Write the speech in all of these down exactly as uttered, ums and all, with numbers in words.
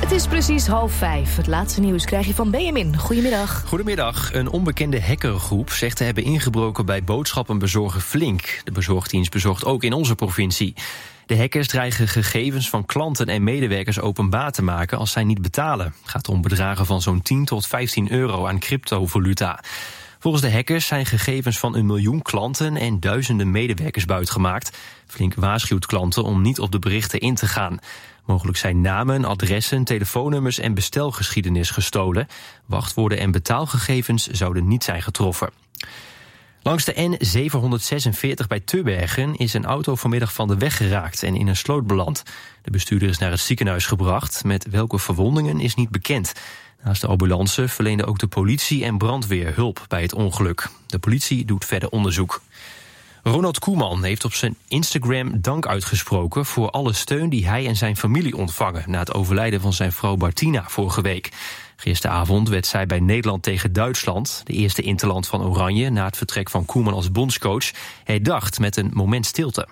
Het is precies half vijf. Het laatste nieuws krijg je van Benjamin. Goedemiddag. Goedemiddag. Een onbekende hackergroep zegt te hebben ingebroken bij boodschappenbezorger Flink. De bezorgdienst bezorgt ook in onze provincie. De hackers dreigen gegevens van klanten en medewerkers openbaar te maken als zij niet betalen. Het gaat om bedragen van zo'n tien tot vijftien euro aan cryptovaluta. Volgens de hackers zijn gegevens van een miljoen klanten en duizenden medewerkers buitgemaakt. Flink waarschuwt klanten om niet op de berichten in te gaan. Mogelijk zijn namen, adressen, telefoonnummers en bestelgeschiedenis gestolen. Wachtwoorden en betaalgegevens zouden niet zijn getroffen. Langs de N zevenhonderdzesenveertig bij Tubbergen is een auto vanmiddag van de weg geraakt en in een sloot beland. De bestuurder is naar het ziekenhuis gebracht. Met welke verwondingen is niet bekend. Naast de ambulance verleende ook de politie en brandweer hulp bij het ongeluk. De politie doet verder onderzoek. Ronald Koeman heeft op zijn Instagram dank uitgesproken voor alle steun die hij en zijn familie ontvangen na het overlijden van zijn vrouw Bartina vorige week. Gisteravond werd zij bij Nederland tegen Duitsland, de eerste interland van Oranje na het vertrek van Koeman als bondscoach, herdacht met een moment stilte.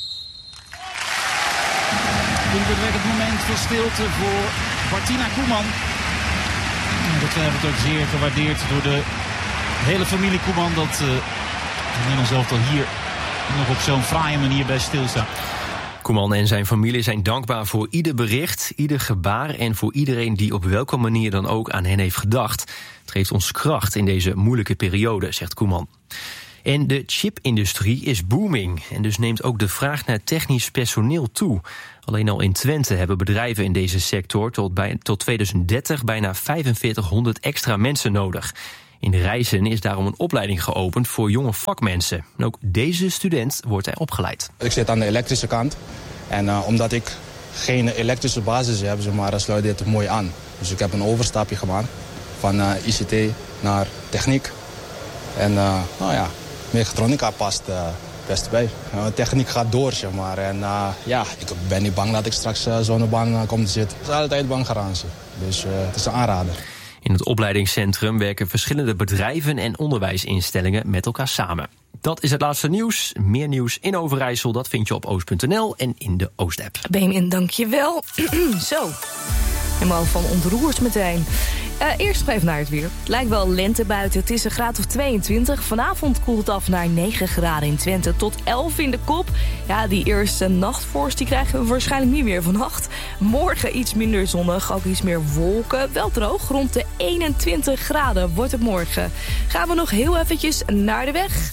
Dit werd het moment van stilte voor Bartina Koeman. Dat wordt ook zeer gewaardeerd door de hele familie Koeman, dat uh, Nederland zelf al hier nog op zo'n fraaie manier bij stilstaan. Koeman en zijn familie zijn dankbaar voor ieder bericht, ieder gebaar en voor iedereen die op welke manier dan ook aan hen heeft gedacht. Het geeft ons kracht in deze moeilijke periode, zegt Koeman. En de chipindustrie is booming en dus neemt ook de vraag naar technisch personeel toe. Alleen al in Twente hebben bedrijven in deze sector tot, bij, tot tweeduizend dertig bijna vijfenveertighonderd extra mensen nodig. In Rijssen is daarom een opleiding geopend voor jonge vakmensen. En ook deze student wordt er opgeleid. Ik zit aan de elektrische kant. En uh, omdat ik geen elektrische basis heb, zeg maar, sluit dit mooi aan. Dus ik heb een overstapje gemaakt van uh, I C T naar techniek. En uh, nou ja, mechatronica past uh, best bij. Uh, techniek gaat door, zeg maar. En uh, ja, ik ben niet bang dat ik straks uh, zo'n baan uh, kom te zitten. Het is altijd bankgarantie. Dus uh, het is een aanrader. In het opleidingscentrum werken verschillende bedrijven en onderwijsinstellingen met elkaar samen. Dat is het laatste nieuws. Meer nieuws in Overijssel, dat vind je op oost punt n l en in de Oost-app. Benjamin, dank je wel. Zo, helemaal van ontroerd meteen. Uh, eerst nog even naar het weer. Het lijkt wel lente buiten. Het is een graad of tweeëntwintig. Vanavond koelt het af naar negen graden in Twente tot elf in de Kop. Ja, die eerste nachtvorst die krijgen we waarschijnlijk niet meer vannacht. Morgen iets minder zonnig, ook iets meer wolken. Wel droog, rond de eenentwintig graden wordt het morgen. Gaan we nog heel eventjes naar de weg.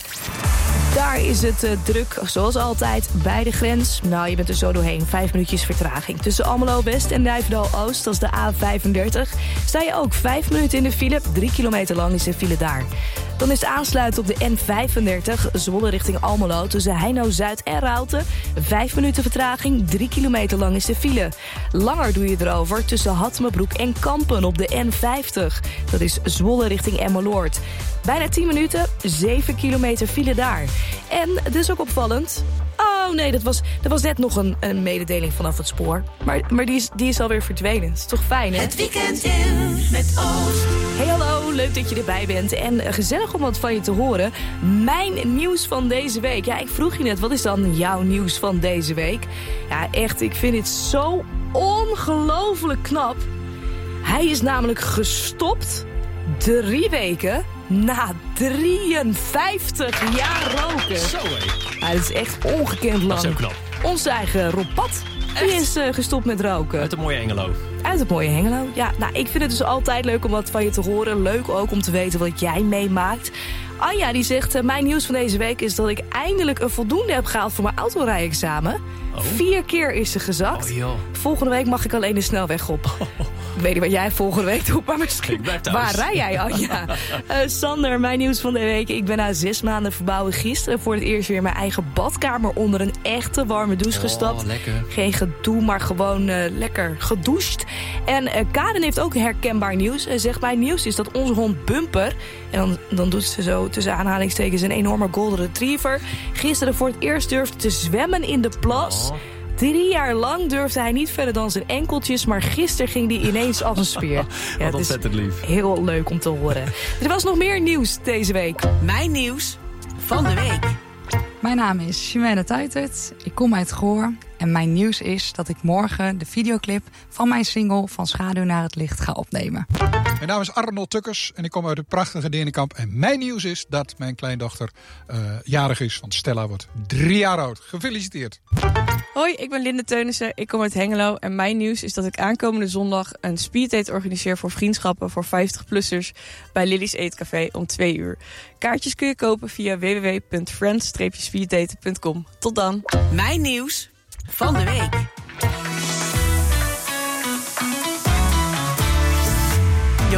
Daar is het uh, druk, zoals altijd, bij de grens. Nou, je bent er zo doorheen. Vijf minuutjes vertraging. Tussen Almelo West en Nijverdal Oost, dat is de A vijfendertig... sta je ook vijf minuten in de file. Drie kilometer lang is de file daar. Dan is het aansluiten op de N vijfendertig, Zwolle richting Almelo, tussen Heino-Zuid en Raalte. Vijf minuten vertraging, drie kilometer lang is de file. Langer doe je erover tussen Hattemebroek en Kampen op de N vijftig. Dat is Zwolle richting Emmeloord. Bijna tien minuten, zeven kilometer file daar. En het is ook opvallend. Oh nee, dat was, dat was net nog een, een mededeling vanaf het spoor. Maar, maar die, is, die is alweer verdwenen. Dat is toch fijn, hè? Het weekend in met Oost. Hey, hallo, leuk dat je erbij bent. En gezellig om wat van je te horen. Mijn nieuws van deze week. Ja, ik vroeg je net, wat is dan jouw nieuws van deze week? Ja, echt, ik vind dit zo ongelooflijk knap. Hij is namelijk gestopt drie weken na drieënvijftig jaar roken. Zo hé. Ja, dat is echt ongekend lang. Dat is ook knap. Onze eigen Rob Pat, die is uh, gestopt met roken. Uit een mooie Hengelo. Uit het mooie Hengelo. Ja, nou, ik vind het dus altijd leuk om wat van je te horen. Leuk ook om te weten wat jij meemaakt. Anja die zegt, uh, mijn nieuws van deze week is dat ik eindelijk een voldoende heb gehaald voor mijn autorijexamen. Oh. Vier keer is ze gezakt. Oh, volgende week mag ik alleen de snelweg op. Oh. Ik weet niet wat jij volgende week doet, maar misschien... Waar rij jij, Anja? uh, Sander, mijn nieuws van de week. Ik ben na zes maanden verbouwen gisteren voor het eerst weer mijn eigen badkamer onder een echte warme douche oh, gestapt. Lekker. Geen gedoe, maar gewoon uh, lekker gedoucht. En uh, Karen heeft ook herkenbaar nieuws. Ze uh, zegt, mijn nieuws is dat onze hond Bumper... en dan, dan doet ze zo tussen aanhalingstekens een enorme golden retriever... gisteren voor het eerst durfde te zwemmen in de plas... Oh. Drie jaar lang durfde hij niet verder dan zijn enkeltjes... maar gisteren ging hij ineens als een speer. Ja, wat ontzettend lief. Heel leuk om te horen. Er was nog meer nieuws deze week. Mijn nieuws van de week. Mijn naam is Jimena Tuitert. Ik kom uit Goor. En mijn nieuws is dat ik morgen de videoclip van mijn single Van Schaduw naar het Licht ga opnemen. Mijn naam is Arnold Tukkers en ik kom uit het prachtige Denenkamp. En mijn nieuws is dat mijn kleindochter uh, jarig is, want Stella wordt drie jaar oud. Gefeliciteerd. Hoi, ik ben Linde Teunissen, ik kom uit Hengelo en mijn nieuws is dat ik aankomende zondag een speeddate organiseer voor vriendschappen voor vijftig-plussers bij Lily's Eetcafé om twee uur. Kaartjes kun je kopen via w w w punt friends speeddaten punt com. Tot dan. Mijn nieuws van de week.